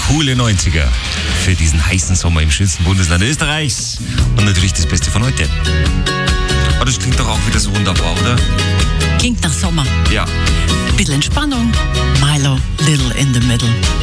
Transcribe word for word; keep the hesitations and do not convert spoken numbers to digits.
coole neunziger für diesen heißen Sommer im schönsten Bundesland Österreichs. Und natürlich das Beste von heute. Aber das klingt doch auch wieder so wunderbar, oder? Klingt nach Sommer. Ja. Bisschen Entspannung. Milo, Little in the Middle.